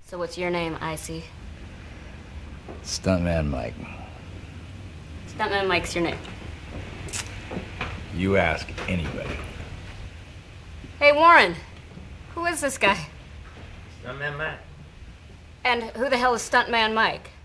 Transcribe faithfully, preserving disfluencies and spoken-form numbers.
So what's your name, Icy? Stuntman Mike. Stuntman Mike's your name. You ask anybody. Hey, Warren. Who is this guy? Stuntman Mike. And who the hell is Stuntman Mike?